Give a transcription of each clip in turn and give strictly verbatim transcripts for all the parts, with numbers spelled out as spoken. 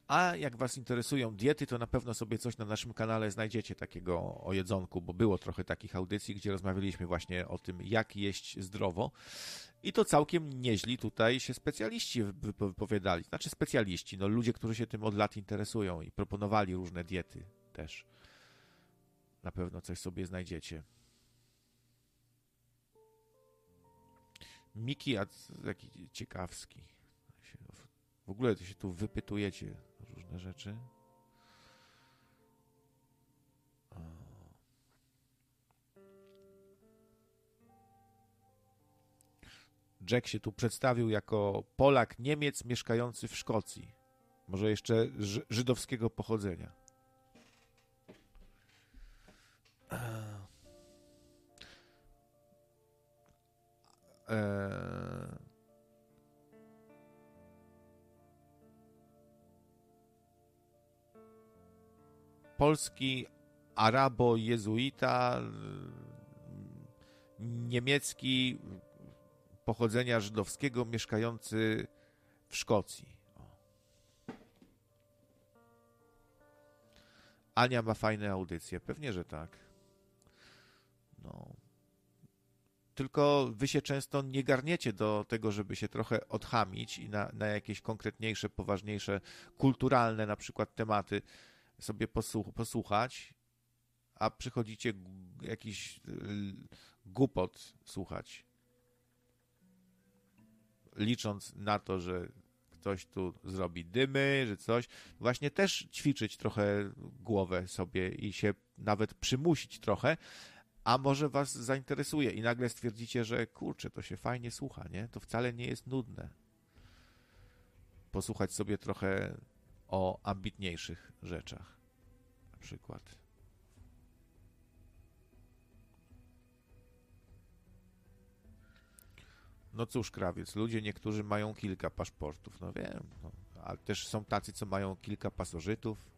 A jak was interesują diety, to na pewno sobie coś na naszym kanale znajdziecie takiego o jedzonku, bo było trochę takich audycji, gdzie rozmawialiśmy właśnie o tym, jak jeść zdrowo. I to całkiem nieźli tutaj się specjaliści wypowiadali. Znaczy specjaliści, no ludzie, którzy się tym od lat interesują i proponowali różne diety też. Na pewno coś sobie znajdziecie. Miki, a jaki ciekawski. W ogóle to się tu wypytujecie różne rzeczy. O. Jack się tu przedstawił jako Polak, Niemiec mieszkający w Szkocji. Może jeszcze ży- żydowskiego pochodzenia. Eee... Polski arabo-jezuita, niemiecki pochodzenia żydowskiego, mieszkający w Szkocji. O. Ania ma fajne audycje. Pewnie, że tak. No. Tylko wy się często nie garniecie do tego, żeby się trochę odchamić i na, na jakieś konkretniejsze, poważniejsze, kulturalne na przykład tematy sobie posłuch- posłuchać, a przychodzicie g- jakiś głupot słuchać, licząc na to, że ktoś tu zrobi dymy, że coś. Właśnie też ćwiczyć trochę głowę sobie i się nawet przymusić trochę, a może was zainteresuje i nagle stwierdzicie, że kurczę, to się fajnie słucha, nie? To wcale nie jest nudne. Posłuchać sobie trochę o ambitniejszych rzeczach. Na przykład. No cóż, krawiec, ludzie niektórzy mają kilka paszportów, no wiem, no, ale też są tacy, co mają kilka pasożytów.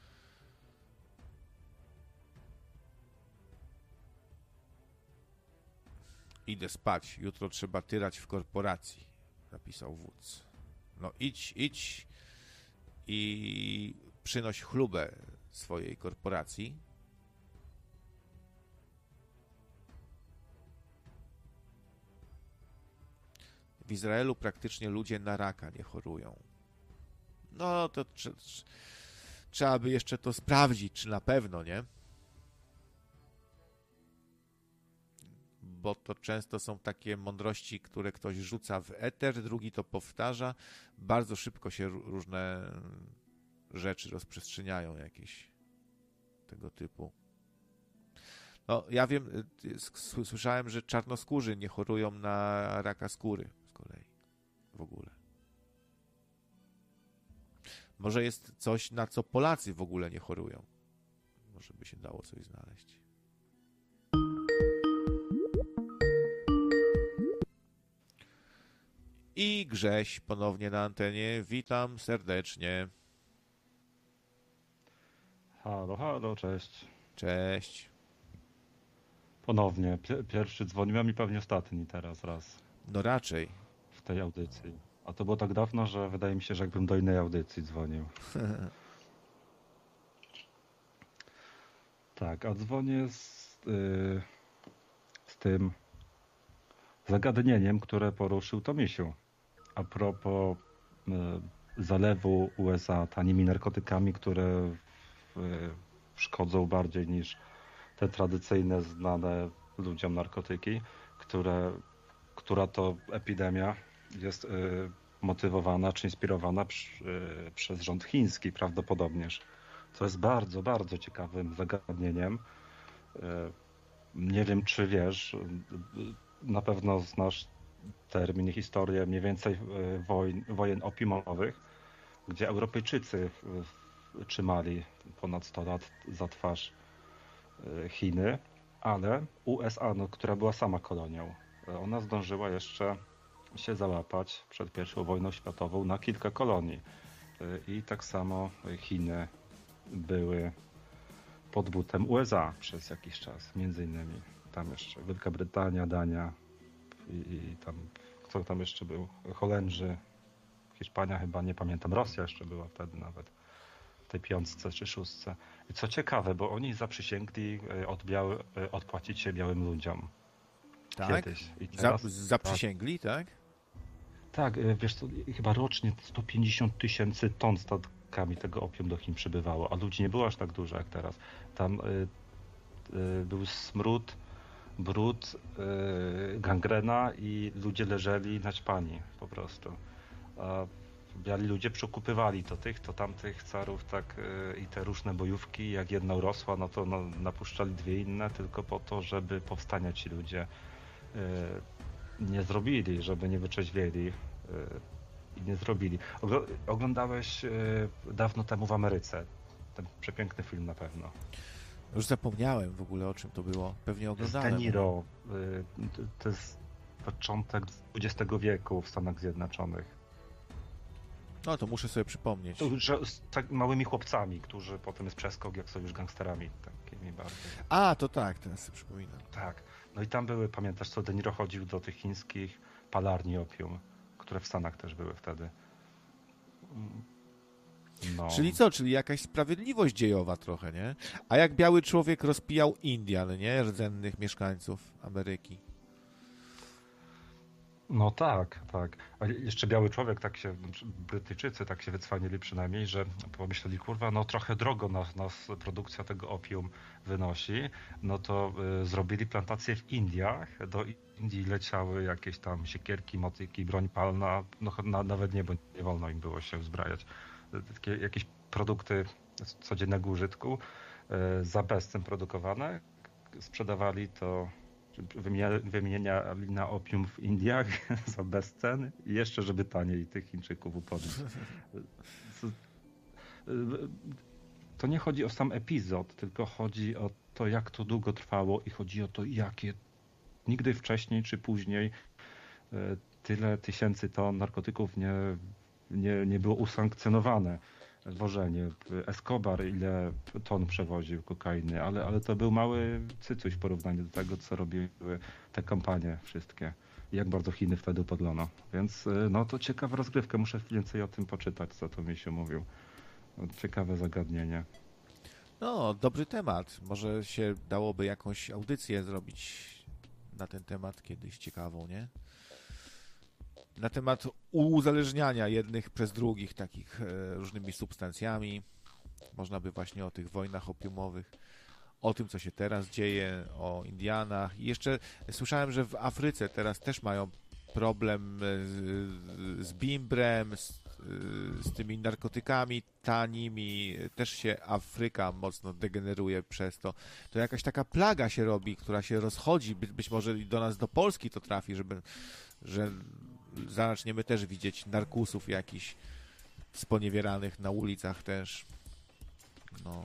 Idę spać, jutro trzeba tyrać w korporacji, napisał wódz. No idź, idź i przynoś chlubę swojej korporacji. W Izraelu praktycznie ludzie na raka nie chorują. No to trze- trze- trzeba by jeszcze to sprawdzić, czy na pewno, nie? Bo to często są takie mądrości, które ktoś rzuca w eter, drugi to powtarza. Bardzo szybko się różne rzeczy rozprzestrzeniają jakieś tego typu. No, ja wiem, słyszałem, że czarnoskórzy nie chorują na raka skóry z kolei w ogóle. Może jest coś, na co Polacy w ogóle nie chorują. Może by się dało coś znaleźć. I Grześ ponownie na antenie. Witam serdecznie. Halo, halo, cześć. Cześć. Ponownie. Pi- pierwszy dzwoniłem i pewnie ostatni teraz raz No raczej. w tej audycji. A to było tak dawno, że wydaje mi się, że jakbym do innej audycji dzwonił. Tak, a dzwonię z, y, z tym zagadnieniem, które poruszył Tomisiu. A propos y, zalewu U S A tanimi narkotykami, które y, szkodzą bardziej niż te tradycyjne, znane ludziom narkotyki, które, która to epidemia jest y, motywowana czy inspirowana przy, y, przez rząd chiński prawdopodobnież. Co jest bardzo, bardzo ciekawym zagadnieniem. Y, nie wiem, czy wiesz, y, na pewno znasz termin i historię mniej więcej y, wojen, wojen opiumowych, gdzie Europejczycy y, trzymali ponad sto lat za twarz Chiny, ale U S A, no, która była sama kolonią, ona zdążyła jeszcze się załapać przed pierwszą wojną światową na kilka kolonii. I tak samo Chiny były pod butem U S A przez jakiś czas, między innymi tam jeszcze Wielka Brytania, Dania i, i tam, kto tam jeszcze był? Holendrzy, Hiszpania chyba, nie pamiętam, Rosja jeszcze była wtedy nawet w tej piątce czy szóstce. I co ciekawe, bo oni zaprzysięgli od biały, odpłacić się białym ludziom. Tak? Kiedyś. I Za, teraz, zaprzysięgli, tak? tak? Tak, wiesz co, chyba rocznie sto pięćdziesiąt tysięcy ton statkami tego opium do Chin przybywało, a ludzi nie było aż tak dużo jak teraz. Tam y, y, był smród, brud, y, gangrena i ludzie leżeli naćpani po prostu. A biali ludzie przekupywali to tych, to tamtych carów, tak y, i te różne bojówki, jak jedna urosła, no to no, napuszczali dwie inne tylko po to, żeby powstania ci ludzie y, nie zrobili, żeby nie wyczeźwieli y, i nie zrobili. Ogl- oglądałeś y, dawno temu w Ameryce ten przepiękny film na pewno. Już zapomniałem w ogóle, o czym to było. Pewnie Z oglądałem. De Niro. Y, to- to jest początek dwudziestego wieku w Stanach Zjednoczonych. No to muszę sobie przypomnieć. To, że z tak małymi chłopcami, którzy potem jest przeskok, jak są już gangsterami takimi bardziej. A, to tak, teraz sobie przypominam. Tak. No i tam były, pamiętasz co, De Niro chodził do tych chińskich palarni opium, które w Stanach też były wtedy. No. Czyli co? Czyli jakaś sprawiedliwość dziejowa trochę, nie? A jak biały człowiek rozpijał Indian, nie? Rdzennych mieszkańców Ameryki. No tak, tak. A jeszcze biały człowiek, tak się, Brytyjczycy tak się wycwanili przynajmniej, że pomyśleli, kurwa, no trochę drogo nas, nas produkcja tego opium wynosi, no to y, zrobili plantacje w Indiach, do Indii leciały jakieś tam siekierki, motyki, broń palna, no na, nawet nie, bo nie wolno im było się uzbrajać. Takie jakieś produkty codziennego użytku y, za bezcen produkowane, sprzedawali to, wymieniali na opium w Indiach za bezcen i jeszcze, żeby taniej tych Chińczyków upodlić. To nie chodzi o sam epizod, tylko chodzi o to, jak to długo trwało i chodzi o to, jakie nigdy wcześniej czy później tyle tysięcy ton narkotyków nie, nie, nie było usankcjonowane. Wożenie. Escobar ile ton przewoził kokainy, ale, ale to był mały cycuś w porównaniu do tego, co robiły te kampanie wszystkie. I jak bardzo Chiny wtedy podlono. Więc no to ciekawa rozgrywka. Muszę więcej o tym poczytać, co to Misiu mówił. Ciekawe zagadnienie. No, dobry temat. Może się dałoby jakąś audycję zrobić na ten temat kiedyś ciekawą, nie? Na temat uzależniania jednych przez drugich takich e, różnymi substancjami. Można by właśnie o tych wojnach opiumowych, o tym, co się teraz dzieje, o Indianach. I jeszcze słyszałem, że w Afryce teraz też mają problem z, z bimbrem, z, z tymi narkotykami tanimi. Też się Afryka mocno degeneruje przez to. To jakaś taka plaga się robi, która się rozchodzi. By, być może i do nas, do Polski to trafi, żeby, że zaczniemy też widzieć narkusów jakichś sponiewieranych na ulicach też. No.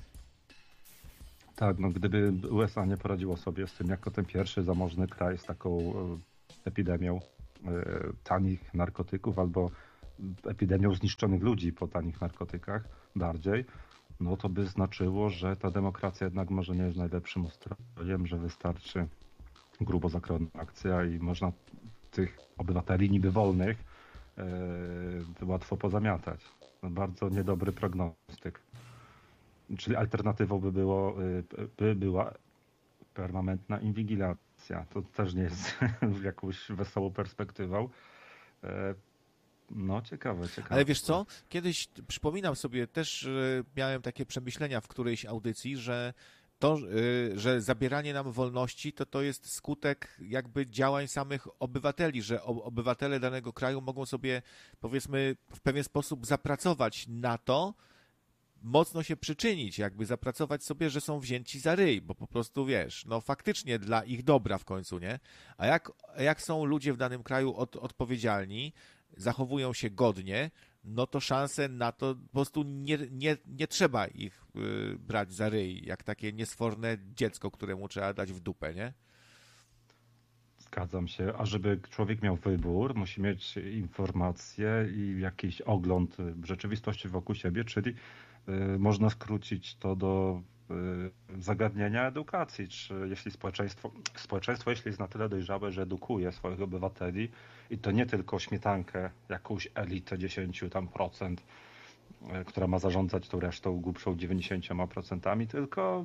Tak, no gdyby U S A nie poradziło sobie z tym jako ten pierwszy zamożny kraj z taką e, epidemią e, tanich narkotyków albo epidemią zniszczonych ludzi po tanich narkotykach bardziej, no to by znaczyło, że ta demokracja jednak może nie jest najlepszym ustrojem, że wystarczy grubo zakrojona akcja i można tych obywateli niby wolnych e, łatwo pozamiatać. No, bardzo niedobry prognostyk. Czyli alternatywą by, było, by była permanentna inwigilacja. To też nie jest jakąś wesołą perspektywą. No ciekawe, ciekawe. Ale wiesz co? Kiedyś przypominam sobie też, miałem takie przemyślenia w którejś audycji, że to, że zabieranie nam wolności, to to jest skutek jakby działań samych obywateli, że obywatele danego kraju mogą sobie, powiedzmy, w pewien sposób zapracować na to, mocno się przyczynić, jakby zapracować sobie, że są wzięci za ryj, bo po prostu, wiesz, no faktycznie dla ich dobra w końcu, nie? A jak, jak są ludzie w danym kraju od, odpowiedzialni, zachowują się godnie, no to szanse na to po prostu nie, nie, nie trzeba ich y, brać za ryj, jak takie niesforne dziecko, któremu trzeba dać w dupę, nie? Zgadzam się. A żeby człowiek miał wybór, musi mieć informacje i jakiś ogląd rzeczywistości wokół siebie, czyli y, można skrócić to do zagadnienia edukacji, czy jeśli społeczeństwo, społeczeństwo jeśli jest na tyle dojrzałe, że edukuje swoich obywateli i to nie tylko śmietankę, jakąś elitę dziesięć tam procent, która ma zarządzać tą resztą głupszą dziewięćdziesięcioma procentami, tylko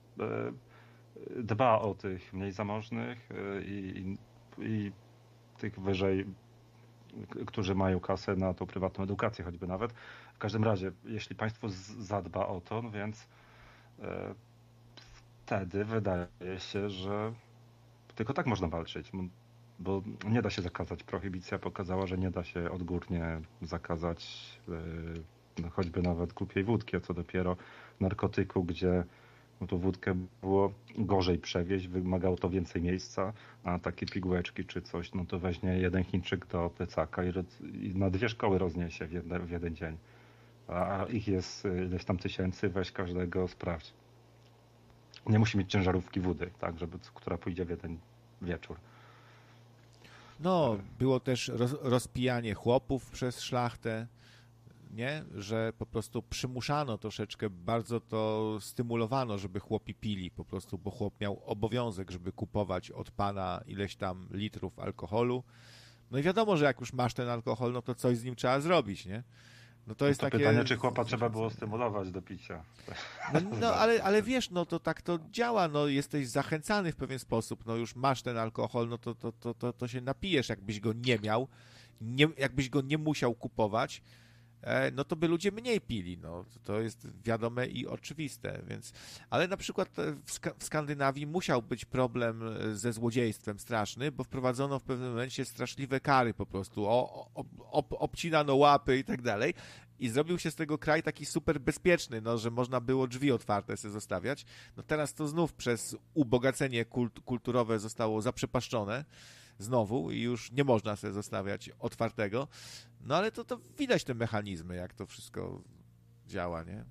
dba o tych mniej zamożnych i, i, i tych wyżej, którzy mają kasę na tą prywatną edukację choćby nawet. W każdym razie, jeśli państwo zadba o to, no więc e, wtedy wydaje się, że tylko tak można walczyć, bo nie da się zakazać. Prohibicja pokazała, że nie da się odgórnie zakazać e, no, choćby nawet głupiej wódki, a co dopiero narkotyku, gdzie no to wódkę było gorzej przewieźć, wymagało to więcej miejsca, a takie pigułeczki czy coś, no to weźmie jeden Chińczyk do plecaka i, i na dwie szkoły rozniesie w, jedne, w jeden dzień. A ich jest ileś tam tysięcy, weź każdego, sprawdź. Nie musi mieć ciężarówki wody, tak, żeby, która pójdzie w jeden wieczór. No, było też roz, rozpijanie chłopów przez szlachtę, nie? Że po prostu przymuszano troszeczkę, bardzo to stymulowano, żeby chłopi pili po prostu, bo chłop miał obowiązek, żeby kupować od pana ileś tam litrów alkoholu. No i wiadomo, że jak już masz ten alkohol, no to coś z nim trzeba zrobić, nie? No to jest no to takie... pytanie, czy chłopa trzeba było stymulować do picia. No, no ale, ale wiesz, no to tak to działa, no jesteś zachęcany w pewien sposób, no już masz ten alkohol, no to, to, to, to, to się napijesz, jakbyś go nie miał, nie, jakbyś go nie musiał kupować, no to by ludzie mniej pili, no to jest wiadome i oczywiste, więc, ale na przykład w, Sk- w Skandynawii musiał być problem ze złodziejstwem straszny, bo wprowadzono w pewnym momencie straszliwe kary po prostu, o, o, ob, obcinano łapy i tak dalej i zrobił się z tego kraj taki super bezpieczny, no, że można było drzwi otwarte sobie zostawiać, no teraz to znów przez ubogacenie kult- kulturowe zostało zaprzepaszczone, znowu i już nie można sobie zostawiać otwartego. No ale to, to widać te mechanizmy, jak to wszystko działa, nie?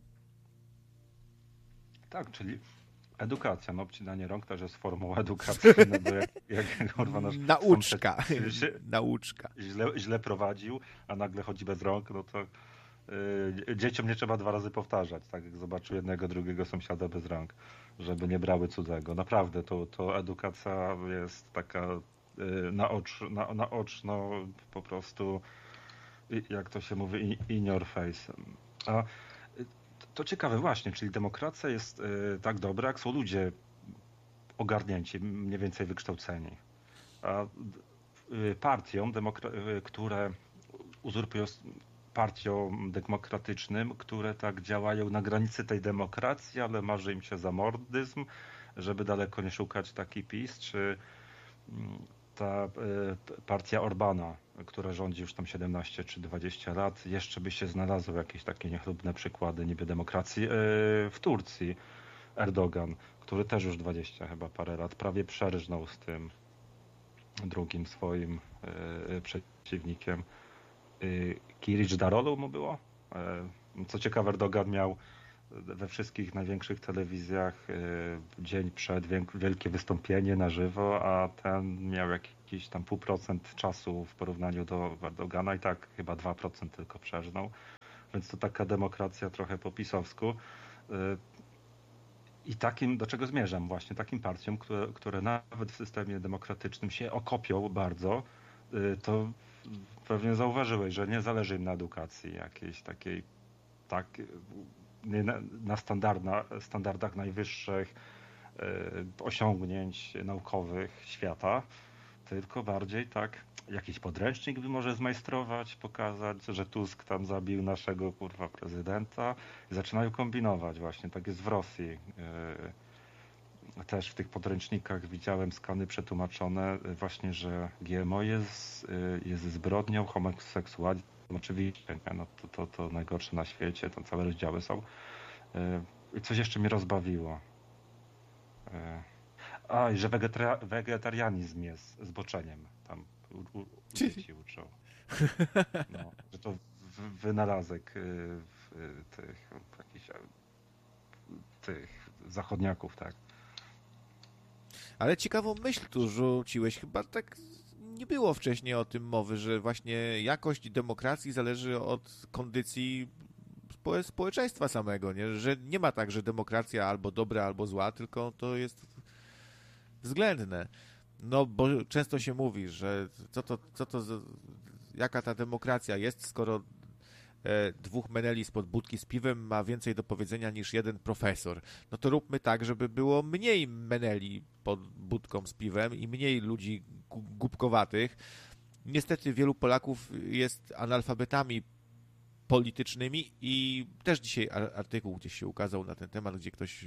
Tak, czyli edukacja, no obcinanie rąk też jest formą edukacji, no bo jak, jak kurwa nasz Nauczka. sąsiad się Nauczka. Źle, źle prowadził, a nagle chodzi bez rąk, no to yy, dzieciom nie trzeba dwa razy powtarzać, tak jak zobaczył jednego, drugiego sąsiada bez rąk, żeby nie brały cudzego. Naprawdę, to, to edukacja jest taka yy, naocz, na, naoczno po prostu, jak to się mówi, in your face. A to ciekawe właśnie, czyli demokracja jest yy, tak dobra, jak są ludzie ogarnięci, mniej więcej wykształceni. A partiom, demokra- które uzurpują partiom demokratycznym, które tak działają na granicy tej demokracji, ale marzy im się zamordyzm, żeby daleko nie szukać taki PiS, czy ta partia Orbana, która rządzi już tam siedemnaście czy dwadzieścia lat, jeszcze by się znalazły jakieś takie niechlubne przykłady niby demokracji w Turcji. Erdogan, który też już dwadzieścia chyba parę lat prawie przerżnął z tym drugim swoim y, przeciwnikiem. Y, Kiric Darolu mu było. Y, co ciekawe, Erdogan miał we wszystkich największych telewizjach y, dzień przed wielkie wystąpienie na żywo, a ten miał jakiś tam pół procent czasu w porównaniu do Erdogana i tak chyba dwa procent tylko przerżnął. Więc to taka demokracja trochę po pisowsku. Y, I takim, do czego zmierzam właśnie, takim partiom, które, które nawet w systemie demokratycznym się okopią bardzo, to pewnie zauważyłeś, że nie zależy im na edukacji jakiejś takiej, tak, nie na, na standardna, standardach najwyższych osiągnięć naukowych świata, tylko bardziej tak, jakiś podręcznik by może zmajstrować, pokazać, że Tusk tam zabił naszego kurwa prezydenta i zaczynają kombinować właśnie, tak jest w Rosji. Też w tych podręcznikach widziałem skany przetłumaczone właśnie, że G M O jest, jest zbrodnią, homoseksualizm, oczywiście, nie? No to, to, to najgorsze na świecie, to całe rozdziały są. I coś jeszcze mnie rozbawiło. A, i że wegetari- wegetarianizm jest zboczeniem. Tam u, u, dzieci uczą. No, że to w, wynalazek w, tych, jakichś, tych zachodniaków, tak. Ale ciekawą myśl tu rzuciłeś. Chyba tak nie było wcześniej o tym mowy, że właśnie jakość demokracji zależy od kondycji spo, społeczeństwa samego, nie? Że nie ma tak, że demokracja albo dobra, albo zła, tylko to jest względne. No, bo często się mówi, że co to, co to za, jaka ta demokracja jest, skoro e, dwóch meneli spod budki z piwem ma więcej do powiedzenia niż jeden profesor. No to róbmy tak, żeby było mniej meneli pod budką z piwem i mniej ludzi głupkowatych. Niestety wielu Polaków jest analfabetami politycznymi i też dzisiaj artykuł gdzieś się ukazał na ten temat, gdzie ktoś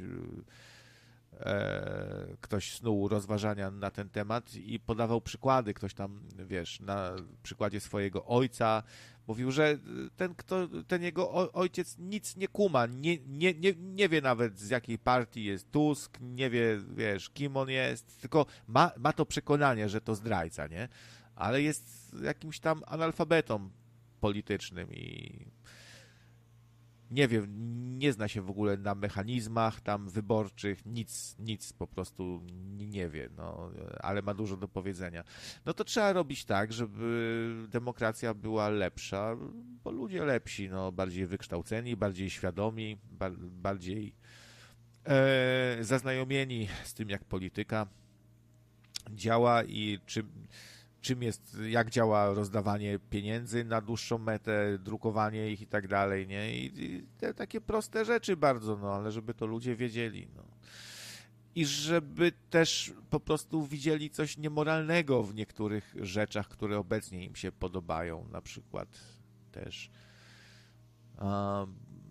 e, ktoś snuł rozważania na ten temat i podawał przykłady. Ktoś tam, wiesz, na przykładzie swojego ojca mówił, że ten, kto, ten jego ojciec nic nie kuma, nie, nie, nie, nie wie nawet z jakiej partii jest Tusk, nie wie, wiesz, kim on jest, tylko ma, ma to przekonanie, że to zdrajca, nie? Ale jest jakimś tam analfabetą politycznym i nie wiem, nie zna się w ogóle na mechanizmach tam wyborczych, nic, nic po prostu nie wie, no, ale ma dużo do powiedzenia. No to trzeba robić tak, żeby demokracja była lepsza, bo ludzie lepsi, no, bardziej wykształceni, bardziej świadomi, ba- bardziej e, zaznajomieni z tym, jak polityka działa i czym czym jest, jak działa rozdawanie pieniędzy na dłuższą metę, drukowanie ich i tak dalej, nie? I, i te takie proste rzeczy bardzo, no, ale żeby to ludzie wiedzieli, no. I żeby też po prostu widzieli coś niemoralnego w niektórych rzeczach, które obecnie im się podobają, na przykład też um,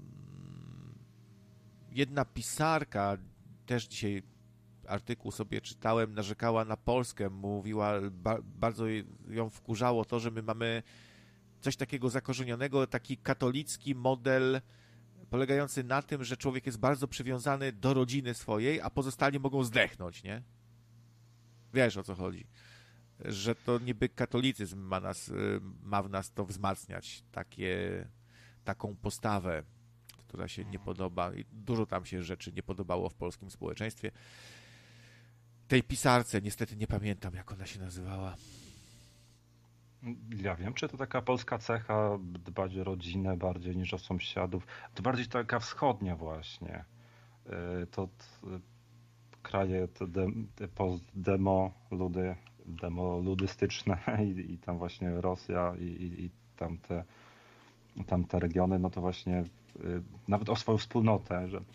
jedna pisarka też dzisiaj artykuł sobie czytałem, narzekała na Polskę, mówiła, ba, bardzo ją wkurzało to, że my mamy coś takiego zakorzenionego, taki katolicki model polegający na tym, że człowiek jest bardzo przywiązany do rodziny swojej, a pozostali mogą zdechnąć, nie? Wiesz, o co chodzi. Że to niby katolicyzm ma, nas, ma w nas to wzmacniać, takie, taką postawę, która się nie podoba i dużo tam się rzeczy nie podobało w polskim społeczeństwie. Tej pisarce, niestety nie pamiętam, jak ona się nazywała. Ja wiem, czy to taka polska cecha, dbać o rodzinę bardziej niż o sąsiadów. To bardziej taka wschodnia właśnie. To kraje te de, te post-demo ludy, demoludystyczne i, i tam właśnie Rosja i, i, i tamte, tamte regiony, no to właśnie nawet o swoją wspólnotę, że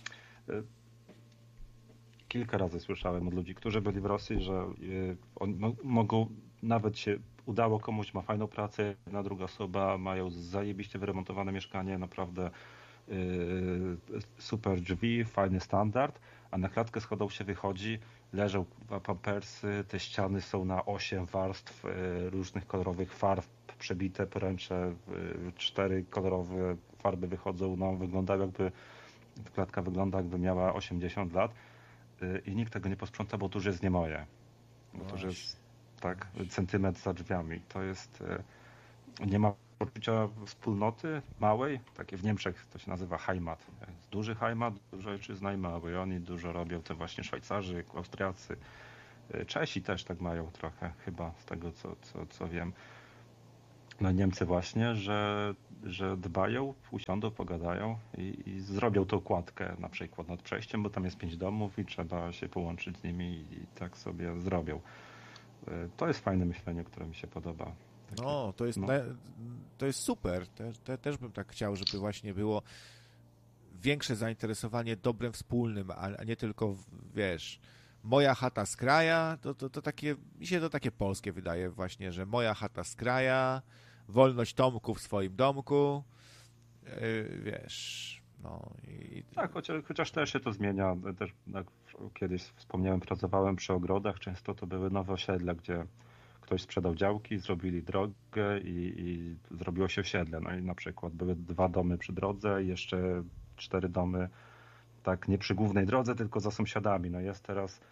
kilka razy słyszałem od ludzi, którzy byli w Rosji, że oni mogą, nawet się udało komuś, ma fajną pracę, jedna druga osoba, mają zajebiście wyremontowane mieszkanie, naprawdę yy, super drzwi, fajny standard, a na klatkę schodową się wychodzi, leżą pampersy, te ściany są na osiem warstw yy, różnych kolorowych farb, przebite poręcze, yy, cztery kolorowe farby wychodzą, no wyglądają jakby, klatka wygląda jakby miała osiemdziesiąt lat. I nikt tego nie posprząta, bo to już jest nie moje. Bo to już jest tak, centymetr za drzwiami. To jest, nie ma poczucia wspólnoty małej, takie w Niemczech to się nazywa Heimat. Jest duży Heimat, dużo ojczyzna i mały. I oni dużo robią, te właśnie Szwajcarzy, Austriacy. Czesi też tak mają trochę, chyba z tego co, co, co wiem. No Niemcy właśnie, że, że dbają, usiądą, pogadają i, i zrobią tą kładkę na przykład nad przejściem, bo tam jest pięć domów i trzeba się połączyć z nimi i tak sobie zrobią. To jest fajne myślenie, które mi się podoba. Takie, no, to jest, no. Te, to jest super. Te, te, też bym tak chciał, żeby właśnie było większe zainteresowanie dobrem wspólnym, a nie tylko, wiesz, moja chata z kraja, to, to, to takie, mi się to takie polskie wydaje właśnie, że moja chata z kraja, wolność Tomku w swoim domku, yy, wiesz, no i... Tak, chociaż, chociaż też się to zmienia, też jak kiedyś wspomniałem, pracowałem przy ogrodach, często to były nowe osiedla, gdzie ktoś sprzedał działki, zrobili drogę i, i zrobiło się osiedle, no i na przykład były dwa domy przy drodze i jeszcze cztery domy tak nie przy głównej drodze, tylko za sąsiadami, no jest teraz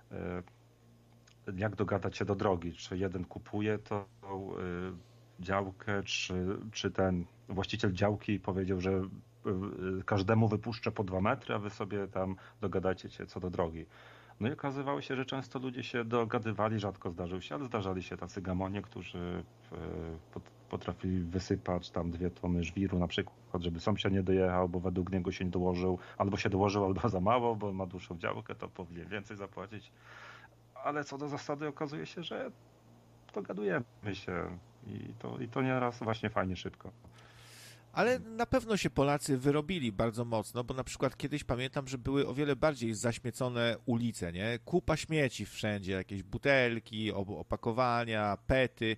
jak dogadać się do drogi, czy jeden kupuje tą działkę, czy, czy ten właściciel działki powiedział, że każdemu wypuszczę po dwa metry, a wy sobie tam dogadajcie się co do drogi. No i okazywało się, że często ludzie się dogadywali, rzadko zdarzył się, ale zdarzali się tacy gamonie, którzy e, pot- potrafili wysypać tam dwie tony żwiru na przykład, żeby sąsiad nie dojechał, bo według niego się nie dołożył, albo się dołożył, albo za mało, bo ma dłuższą działkę, to powinien więcej zapłacić. Ale co do zasady okazuje się, że dogadujemy się i to, i to nieraz właśnie fajnie szybko. Ale na pewno się Polacy wyrobili bardzo mocno, bo na przykład kiedyś pamiętam, że były o wiele bardziej zaśmiecone ulice, nie? Kupa śmieci wszędzie, jakieś butelki, opakowania, pety.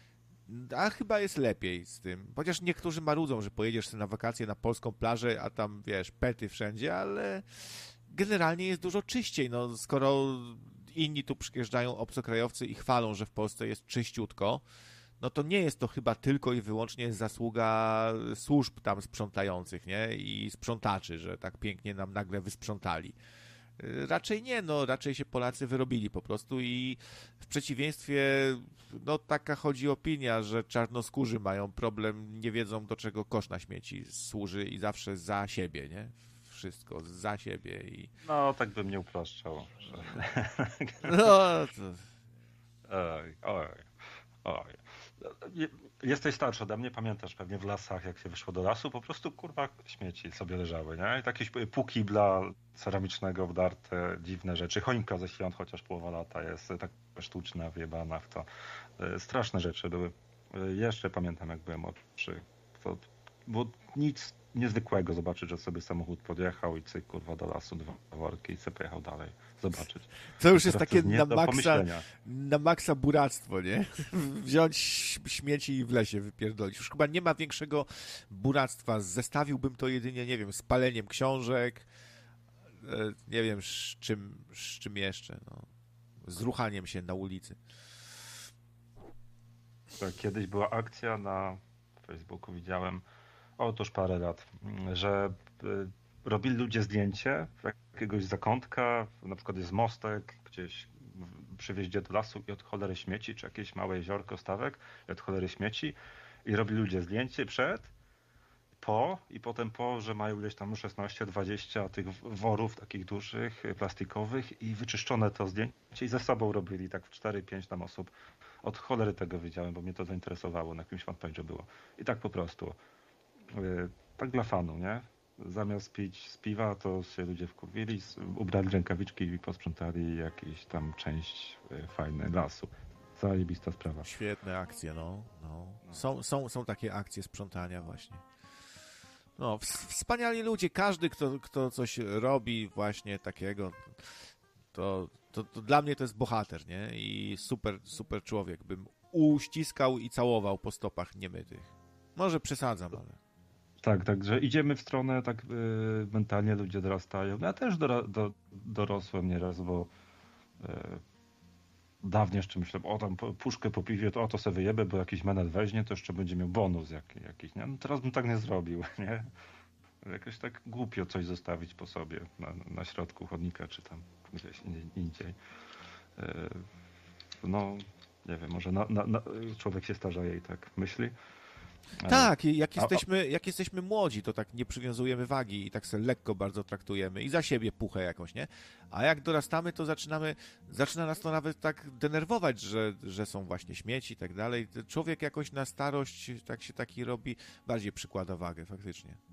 A chyba jest lepiej z tym. Chociaż niektórzy marudzą, że pojedziesz sobie na wakacje na polską plażę, a tam, wiesz, pety wszędzie, ale generalnie jest dużo czyściej. No, skoro inni tu przyjeżdżają obcokrajowcy i chwalą, że w Polsce jest czyściutko, no to nie jest to chyba tylko i wyłącznie zasługa służb tam sprzątających, nie? I sprzątaczy, że tak pięknie nam nagle wysprzątali. Raczej nie, no raczej się Polacy wyrobili po prostu i w przeciwieństwie, no taka chodzi opinia, że czarnoskórzy mają problem, nie wiedzą do czego kosz na śmieci służy i zawsze za siebie, nie? Wszystko za siebie i... No, tak bym nie upraszczał. Że... No, to... Oj, oj, oj. Jesteś starszy ode mnie, pamiętasz pewnie w lasach, jak się wyszło do lasu, po prostu kurwa śmieci sobie leżały, nie? I jakieś pół kibla ceramicznego wdarte, dziwne rzeczy, choinka ze świąt, chociaż połowa lata jest tak sztuczna, wyjebana w to. Straszne rzeczy były. Jeszcze pamiętam, jak byłem młodszy. To było nic niezwykłego zobaczyć, że sobie samochód podjechał i cyk, kurwa, do lasu, dwa worki i sobie pojechał dalej zobaczyć. To już jest takie to na maksa, na maksa buractwo, nie? Wziąć śmieci i w lesie wypierdolić. Już chyba nie ma większego buractwa. Zestawiłbym to jedynie, nie wiem, z paleniem książek, nie wiem, z czym, z czym jeszcze, no. Z ruchaniem się na ulicy. Tak, kiedyś była akcja na Facebooku, widziałem, otóż parę lat, że robili ludzie zdjęcie jakiegoś zakątka, na przykład jest mostek gdzieś przy wjeździe do lasu i od cholery śmieci, czy jakieś małe jeziorko, stawek i od cholery śmieci i robili ludzie zdjęcie przed, po i potem po, że mają gdzieś tam szesnaście dwadzieścia tych worów takich dużych, plastikowych i wyczyszczone to zdjęcie i ze sobą robili tak w cztery pięć tam osób. Od cholery tego wiedziałem, bo mnie to zainteresowało, na jakimś fanpage'u było. I tak po prostu. Tak dla fanu, nie? Zamiast pić z piwa, to się ludzie wkurwili, ubrali rękawiczki i posprzątali jakąś tam część fajnej lasu. Zajebista sprawa. Świetne akcje, no. no. Są, są, są takie akcje sprzątania właśnie. No, wspaniali ludzie. Każdy, kto, kto coś robi właśnie takiego, to, to, to dla mnie to jest bohater, nie? I super, super człowiek. Bym uściskał i całował po stopach niemytych. Może przesadzam, ale... Tak, także idziemy w stronę, tak yy, mentalnie ludzie dorastają. Ja też do, do, dorosłem nieraz, bo yy, dawniej jeszcze myślałem, o tam puszkę po piwie, to o to sobie wyjebę, bo jakiś menet weźmie, to jeszcze będzie miał bonus jak, jakiś, nie? No teraz bym tak nie zrobił, nie? Jakoś tak głupio coś zostawić po sobie na, na środku chodnika, czy tam gdzieś indziej. Yy, no, nie wiem, może na, na, na, człowiek się starzeje i tak myśli. Tak, jak jesteśmy, jak jesteśmy młodzi, to tak nie przywiązujemy wagi i tak sobie lekko bardzo traktujemy i za siebie puchę jakąś, nie? A jak dorastamy, to zaczynamy, zaczyna nas to nawet tak denerwować, że, że są właśnie śmieci i tak dalej. Człowiek jakoś na starość tak się taki robi, bardziej przykłada wagę faktycznie.